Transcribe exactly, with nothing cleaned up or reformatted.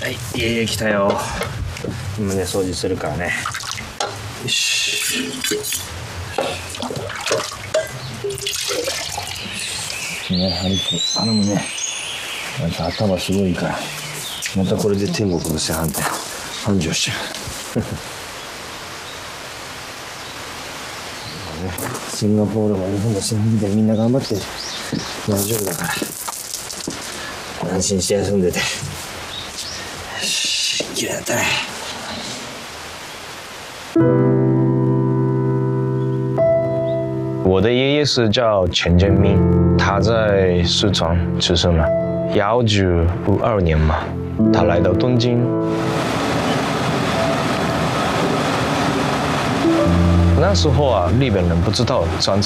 はい、爷爷来たよ。今ね、掃除するからね。よし。ね、ハリコ、頼むね。なんか頭すごいから。またこれで天国の正反対、繁盛しちゃう。シンガポールも日本も正反対みんな頑張って大丈夫だから。安心して休んでて。よし、きれいだったね。 我的爷爷是叫钱建明，他在四川出生嘛，一九五二年嘛，他来到东京。那时候啊，日本人不知道专